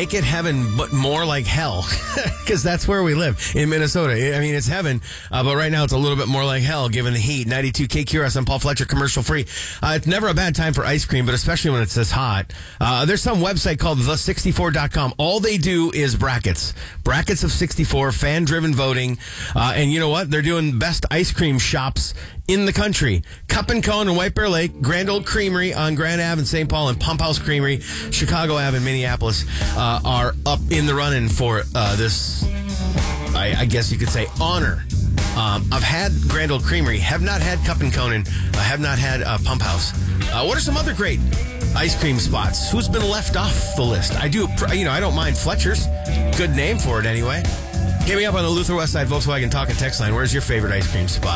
make it heaven, but more like hell, because that's where we live in Minnesota. I mean, it's heaven, but right now it's a little bit more like hell, given the heat. 92 KQRS on Paul Fletcher, commercial free. It's never a bad time for ice cream, but especially when it's this hot. There's some website called the64.com. All they do is brackets of 64, fan-driven voting, and you know what? They're doing best ice cream shops in the country. Cup and Cone in White Bear Lake, Grand Old Creamery on Grand Ave in St. Paul, and Pump House Creamery, Chicago Ave in Minneapolis, are up in the running for this, I guess you could say, honor. I've had Grand Old Creamery, have not had Cup and Cone, have not had Pump House. What are some other great ice cream spots? Who's been left off the list? I don't mind Fletcher's. Good name for it anyway. Hit me up on the Luther Westside Volkswagen Talk and Text line. Where's your favorite ice cream spot?